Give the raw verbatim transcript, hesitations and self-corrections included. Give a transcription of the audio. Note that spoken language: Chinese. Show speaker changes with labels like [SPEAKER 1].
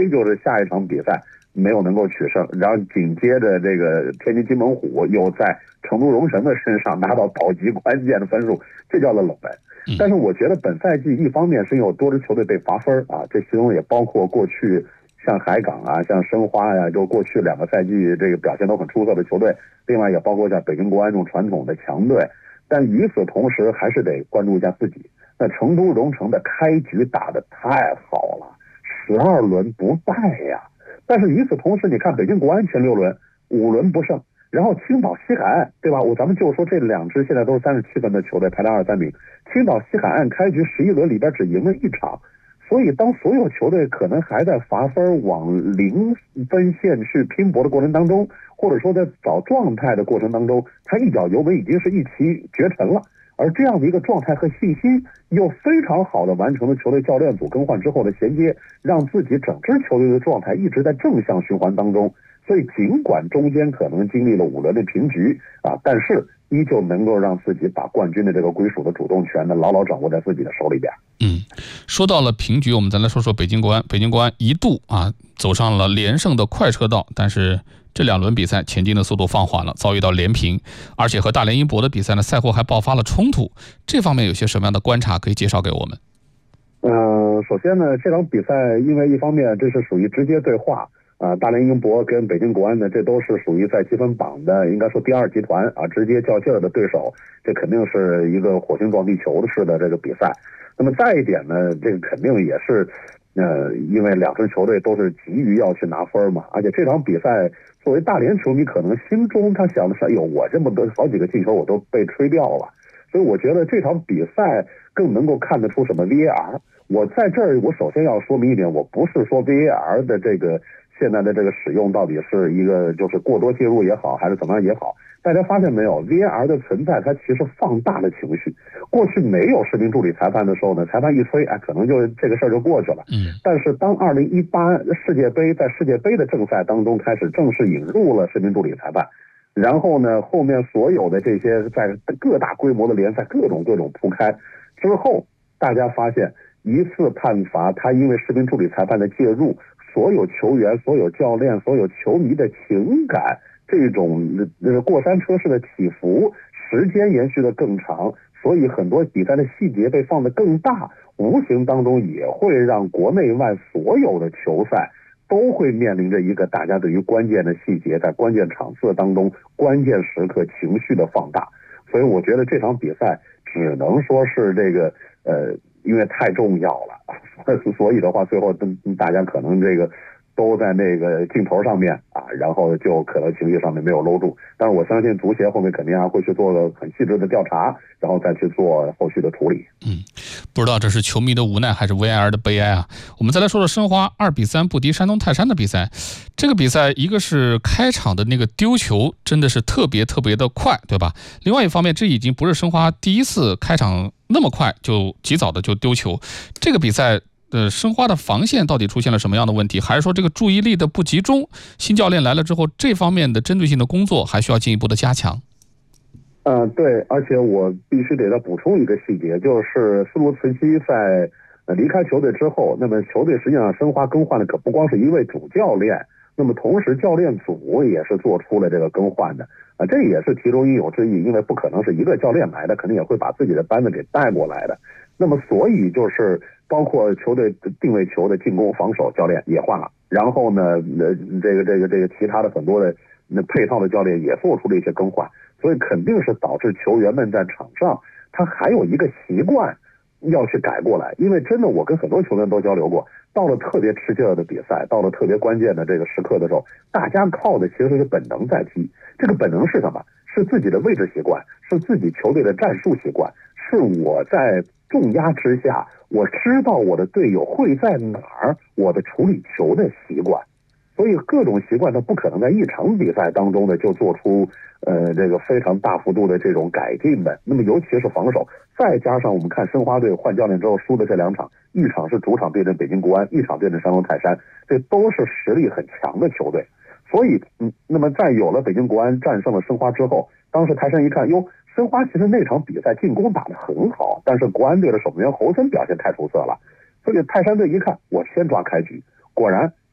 [SPEAKER 1] 非就是下一场比赛没有能够取胜，然后紧接着这个天津津门虎又在成都蓉城的身上拿到保级关键的分数，这叫做冷门。但是我觉得本赛季一方面是有多支球队被罚分啊，这其中也包括过去像海港啊、像申花呀、啊，就过去两个赛季这个表现都很出色的球队，另外也包括像北京国安这种传统的强队。但与此同时，还是得关注一下自己。那成都蓉城的开局打得太好了，十二轮不败呀。但是与此同时，你看北京国安前六轮五轮不胜，然后青岛西海岸，对吧？我咱们就说这两支现在都是三十七分的球队，排在二三名。青岛西海岸开局十一轮里边只赢了一场，所以当所有球队可能还在罚分往零分线去拼搏的过程当中，或者说在找状态的过程当中，他一脚油门已经是一骑绝尘了。而这样的一个状态和信心又非常好的完成了球队教练组更换之后的衔接，让自己整支球队的状态一直在正向循环当中。所以尽管中间可能经历了五轮的平局啊，但是依旧能够让自己把冠军的这个归属的主动权呢牢牢掌握在自己的手里边。
[SPEAKER 2] 嗯，说到了平局，我们再来说说北京国安。北京国安一度啊走上了连胜的快车道，但是这两轮比赛前进的速度放缓了，遭遇到连平，而且和大连英博的比赛呢，赛后还爆发了冲突。这方面有些什么样的观察可以介绍给我们？
[SPEAKER 1] 嗯、呃，首先呢，这场比赛因为一方面这是属于直接对话。啊，大连英博跟北京国安呢，这都是属于在积分榜的，应该说第二集团啊，直接较劲儿的对手，这肯定是一个火星撞地球式的这个比赛。那么再一点呢，这个肯定也是，呃，因为两支球队都是急于要去拿分嘛，而且这场比赛作为大连球迷，可能心中他想的是，哎呦，我这么多好几个进球我都被吹掉了，所以我觉得这场比赛更能够看得出什么 V A R。我在这儿，我首先要说明一点，我不是说 V A R 的这个。现在的这个使用到底是一个就是过多介入也好，还是怎么样也好，大家发现没有 V A R 的存在它其实放大了情绪。过去没有视频助理裁判的时候呢，裁判一吹，哎，可能就这个事儿就过去了。
[SPEAKER 2] 嗯，
[SPEAKER 1] 但是当二零一八世界杯在世界杯的正赛当中开始正式引入了视频助理裁判，然后呢，后面所有的这些在各大规模的联赛各种各种铺开之后，大家发现一次判罚，他因为视频助理裁判的介入，所有球员、所有教练、所有球迷的情感，这种呃过山车式的起伏，时间延续的更长，所以很多比赛的细节被放得更大，无形当中也会让国内外所有的球赛都会面临着一个大家对于关键的细节，在关键场次当中、关键时刻情绪的放大。所以我觉得这场比赛只能说是这个呃。因为太重要了，所以的话，最后大家可能这个都在那个镜头上面啊，然后就可能情绪上面没有搂住。但是我相信足协后面肯定还会去做个很细致的调查，然后再去做后续的处理。
[SPEAKER 2] 嗯，不知道这是球迷的无奈还是 V A R 的悲哀啊。我们再来说说申花二比三不敌山东泰山的比赛。这个比赛一个是开场的那个丢球真的是特别特别的快，对吧？另外一方面，这已经不是申花第一次开场那么快就及早的就丢球。这个比赛呃，申花的防线到底出现了什么样的问题？还是说这个注意力的不集中？新教练来了之后，这方面的针对性的工作还需要进一步的加强。
[SPEAKER 1] 呃，对，而且我必须得再补充一个细节，就是斯卢茨基在呃离开球队之后，那么球队实际上申花更换的可不光是一位主教练，那么同时教练组也是做出了这个更换的啊、呃，这也是其中应有之义，因为不可能是一个教练来的，肯定也会把自己的班子给带过来的。那么所以就是包括球队定位球的进攻、防守教练也换了，然后呢，呃，这个这个这个其他的很多的那配套的教练也做出了一些更换。所以肯定是导致球员们在场上他还有一个习惯要去改过来，因为真的我跟很多球员都交流过，到了特别吃劲儿的比赛，到了特别关键的这个时刻的时候，大家靠的其实是本能在踢。这个本能是什么？是自己的位置习惯，是自己球队的战术习惯，是我在重压之下，我知道我的队友会在哪儿，我的处理球的习惯。所以各种习惯它不可能在一场比赛当中呢就做出呃这个非常大幅度的这种改进的。那么尤其是防守，再加上我们看申花队换教练之后输的这两场，一场是主场对阵北京国安，一场对阵山东泰山，这都是实力很强的球队。所以嗯，那么在有了北京国安战胜了申花之后，当时泰山一看，哟，申花其实那场比赛进攻打得很好，但是国安队的守门员侯森表现太出色了，所以泰山队一看，我先抓开局，果然